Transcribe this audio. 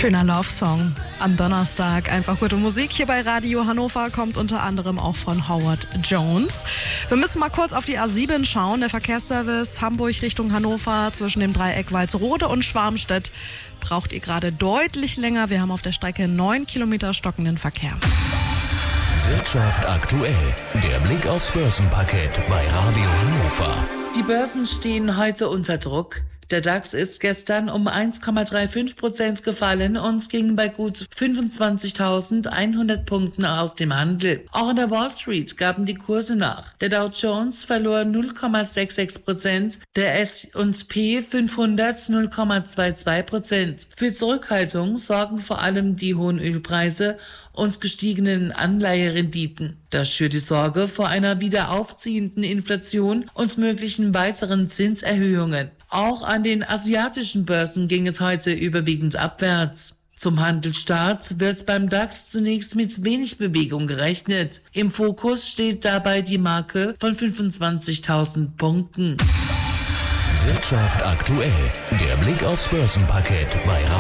Schöner Love-Song am Donnerstag. Einfach gute Musik hier bei Radio Hannover, kommt unter anderem auch von Howard Jones. Wir müssen mal kurz auf die A7 schauen. Der Verkehrsservice Hamburg Richtung Hannover zwischen dem Dreieck Walsrode und Schwarmstedt braucht ihr gerade deutlich länger. Wir haben auf der Strecke 9 Kilometer stockenden Verkehr. Wirtschaft aktuell. Der Blick aufs Börsenparkett bei Radio Hannover. Die Börsen stehen heute unter Druck. Der DAX ist gestern um 1,35% gefallen und ging bei gut 25.100 Punkten aus dem Handel. Auch an der Wall Street gaben die Kurse nach. Der Dow Jones verlor 0,66%, der S&P 500 0,22%. Für Zurückhaltung sorgen vor allem die hohen Ölpreise und gestiegenen Anleiherenditen. Das schürt die Sorge vor einer wieder aufziehenden Inflation und möglichen weiteren Zinserhöhungen. Auch an den asiatischen Börsen ging es heute überwiegend abwärts. Zum Handelsstart wird beim DAX zunächst mit wenig Bewegung gerechnet. Im Fokus steht dabei die Marke von 25.000 Punkten. Wirtschaft aktuell. Der Blick aufs Börsenparkett bei